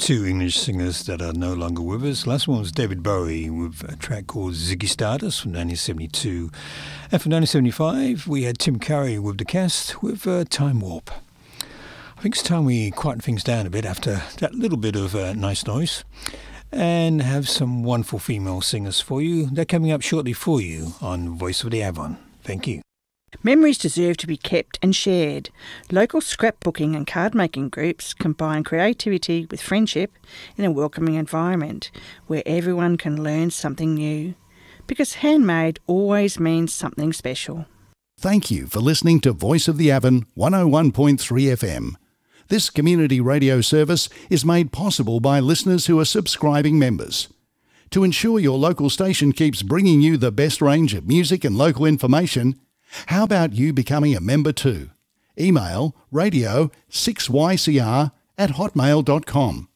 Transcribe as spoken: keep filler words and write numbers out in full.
two English singers that are no longer with us. Last one was David Bowie with a track called Ziggy Stardust from nineteen seventy-two. And from nineteen seventy-five, we had Tim Curry with The Cast with uh, Time Warp. I think it's time we quieten things down a bit after that little bit of uh, nice noise and have some wonderful female singers for you. They're coming up shortly for you on Voice of the Avon. Thank you. Memories deserve to be kept and shared. Local scrapbooking and card-making groups combine creativity with friendship in a welcoming environment where everyone can learn something new. Because handmade always means something special. Thank you for listening to Voice of the Avon one oh one point three F M. This community radio service is made possible by listeners who are subscribing members. To ensure your local station keeps bringing you the best range of music and local information, how about you becoming a member too? Email radio six y c r at hotmail dot com.